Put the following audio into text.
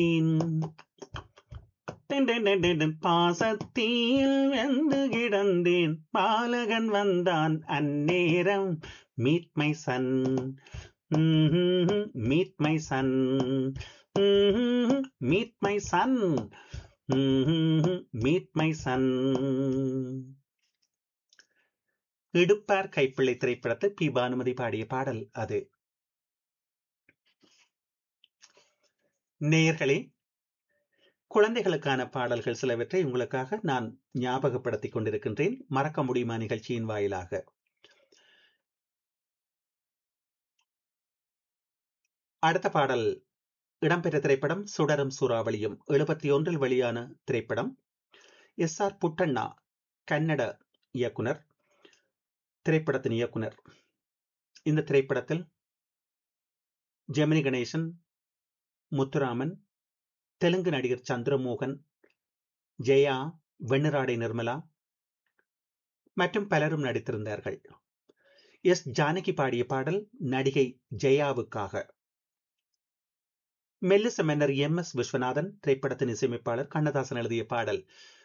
பாசத்தில் வெந்து கிடந்தேன் பாலகன் வந்தான் அந்நேரம் meet my son meet my son meet my son meet my son. இடுப்பார் கைப்பிள்ளை திரைப்படத்தில் பி பானுமதி பாடிய பாடல் அது. நேயர்களே, குழந்தைகளுக்கான பாடல்கள் சிலவற்றை உங்களுக்காக நான் ஞாபகப்படுத்திக் கொண்டிருக்கின்றேன் மறக்க முடியுமா நிகழ்ச்சியின் வாயிலாக. அடுத்த பாடல் இடம்பெற்ற திரைப்படம் சுடரும் சூறாவளியும். 71 வெளியான திரைப்படம். எஸ்.ஆர். புட்டண்ணா கன்னட இயக்குனர், திரைப்படத்தின் இயக்குனர். இந்த திரைப்படத்தில் ஜெமினி கணேசன், முத்துராமன், தெலுங்கு நடிகர் சந்திரமோகன், ஜெயா, வெண்ணிராடை நிர்மலா மற்றும் பலரும் நடித்திருந்தார்கள். எஸ். ஜானகி பாடிய பாடல் நடிகை ஜெயாவுக்காக. மெல்லிச மன்னர் எம்.எஸ். விஸ்வநாதன், திரைப்படத்தின் இசையமைப்பாளர் கண்ணதாசன் எழுதிய பாடல்.